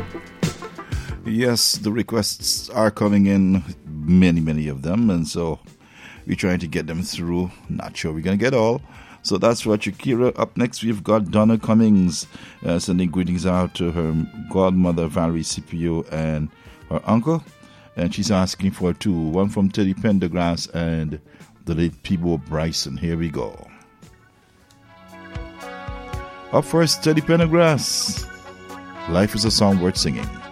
Yes, the requests are coming in, many of them, and so we're trying to get them through. Not sure we're going to get all. So that's what Shakira. Up next, we've got Donna Cummings sending greetings out to her godmother, Valerie Scipio, and her uncle. And she's asking for two, one from Teddy Pendergrass and the late Peebo Bryson. Here we go. Up first, Teddy Pendergrass. Life is a song worth singing.